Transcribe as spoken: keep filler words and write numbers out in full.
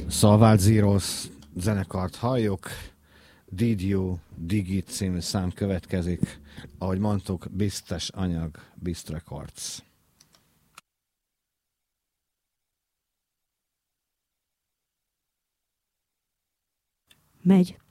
Salvát Zeros zenekart halljuk. Did You Dig It című szám következik. Ahogy mondtuk, biztos anyag, Beast Records. Megy.